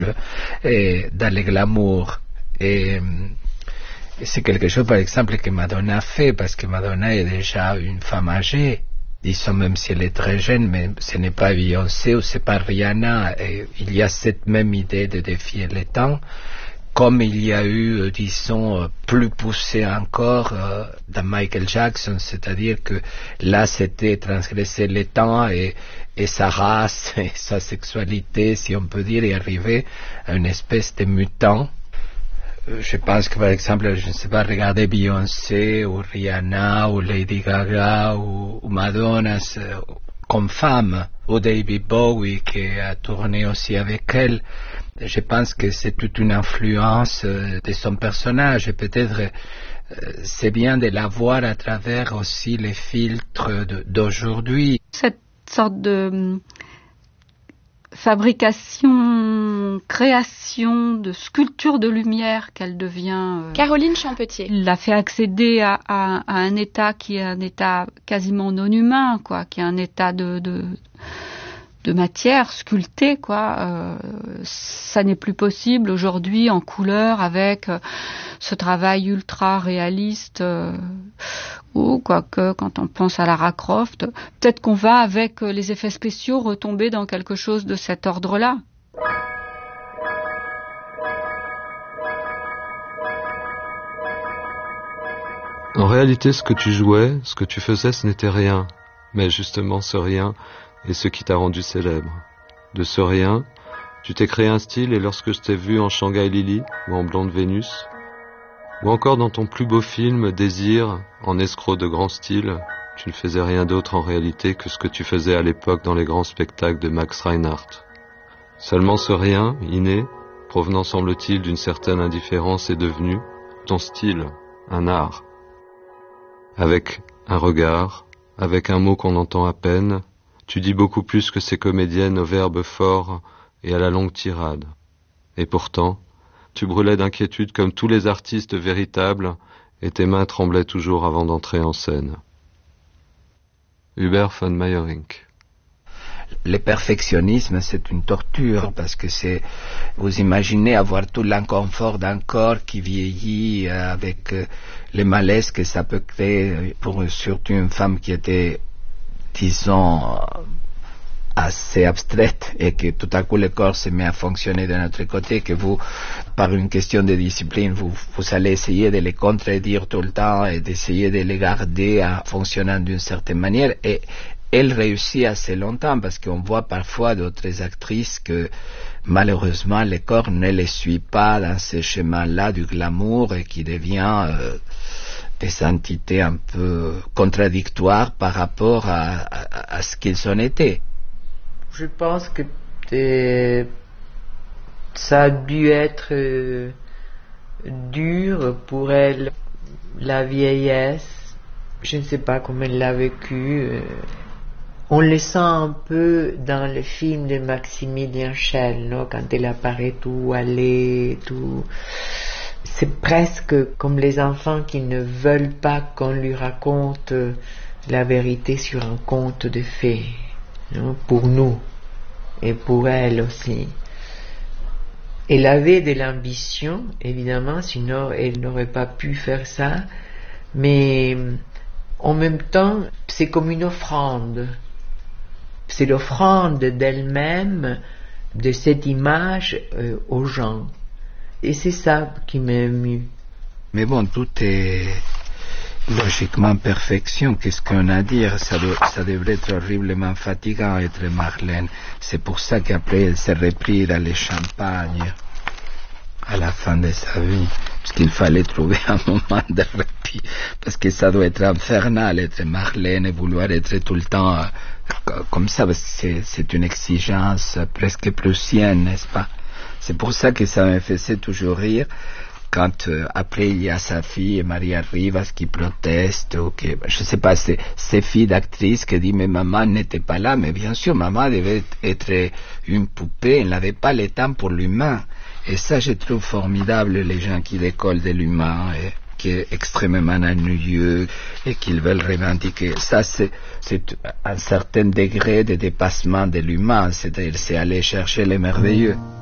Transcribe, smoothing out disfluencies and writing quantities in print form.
et dans le glamour. Et c'est quelque chose, par exemple, que Madonna a fait, parce que Madonna est déjà une femme âgée. Disons, même si elle est très jeune, mais ce n'est pas Beyoncé ou c'est pas Rihanna. Et il y a cette même idée de défier le temps, comme il y a eu, disons, plus poussé encore dans Michael Jackson, c'est-à-dire que là, c'était transgresser le temps et sa race et sa sexualité, si on peut dire, et arriver à une espèce de mutant. Je pense que, par exemple, je ne sais pas, regarder Beyoncé ou Rihanna ou Lady Gaga ou Madonna comme femme, ou David Bowie qui a tourné aussi avec elle. Je pense que c'est toute une influence de son personnage et peut-être c'est bien de la voir à travers aussi les filtres d'aujourd'hui. Cette sorte de fabrication, création de sculpture de lumière qu'elle devient. Caroline Champetier. L'a fait accéder à un état qui est un état quasiment non humain, quoi, qui est un état de matière sculptée, quoi. Ça n'est plus possible aujourd'hui en couleur avec ce travail ultra réaliste. Ou quoique, quand on pense à Lara Croft, peut-être qu'on va, avec les effets spéciaux, retomber dans quelque chose de cet ordre-là. En réalité, ce que tu jouais, ce que tu faisais, ce n'était rien. Mais justement, ce rien est ce qui t'a rendu célèbre. De ce rien, tu t'es créé un style et lorsque je t'ai vu en Shanghai Lily ou en Blonde Vénus, ou encore dans ton plus beau film, Désir, en escroc de grand style, tu ne faisais rien d'autre en réalité que ce que tu faisais à l'époque dans les grands spectacles de Max Reinhardt. Seulement ce rien, inné, provenant semble-t-il d'une certaine indifférence, est devenu ton style, un art. Avec un regard, avec un mot qu'on entend à peine, tu dis beaucoup plus que ces comédiennes aux verbes forts et à la longue tirade. Et pourtant, tu brûlais d'inquiétude comme tous les artistes véritables et tes mains tremblaient toujours avant d'entrer en scène. Hubert von Meyerinck. Le perfectionnisme, c'est une torture parce que vous imaginez avoir tout l'inconfort d'un corps qui vieillit avec les malaises que ça peut créer pour surtout une femme qui était, disons, assez abstraite et que tout à coup le corps se met à fonctionner de notre côté, que vous, par une question de discipline, vous allez essayer de les contredire tout le temps et d'essayer de les garder en fonctionnant d'une certaine manière. Et elle réussit assez longtemps parce qu'on voit parfois d'autres actrices que malheureusement le corps ne les suit pas dans ce chemin-là du glamour et qui devient des entités un peu contradictoires par rapport à ce qu'ils ont été. Je pense que ça a dû être dur pour elle, la vieillesse. Je ne sais pas comment elle l'a vécu. On le sent un peu dans le film de Maximilien Schell, non? Quand elle apparaît tout allée, tout. C'est presque comme les enfants qui ne veulent pas qu'on lui raconte la vérité sur un conte de fées, non? Pour nous et pour elle aussi. Elle avait de l'ambition, évidemment, sinon elle n'aurait pas pu faire ça, mais en même temps, c'est comme une offrande. C'est l'offrande d'elle-même, de cette image aux gens. Et c'est ça qui m'a ému. Mais bon, tout est logiquement perfection. Qu'est-ce qu'on a à dire? Ça devrait être horriblement fatigant être Marlène. C'est pour ça qu'après elle s'est reprise dans les champagnes à la fin de sa vie. Parce qu'il fallait trouver un moment de répit. Parce que ça doit être infernal être Marlène et vouloir être tout le temps comme ça. Parce que c'est une exigence presque prussienne, n'est-ce pas? C'est pour ça que ça me faisait toujours rire quand après il y a sa fille Maria Rivas qui proteste ou que je sais pas, c'est ces filles d'actrices qui disent mais maman n'était pas là, mais bien sûr maman devait être une poupée, elle n'avait pas le temps pour l'humain. Et ça je trouve formidable les gens qui décollent de l'humain et qui est extrêmement ennuyeux et qu'ils veulent revendiquer. Ça c'est un certain degré de dépassement de l'humain, c'est-à-dire c'est aller chercher le merveilleux.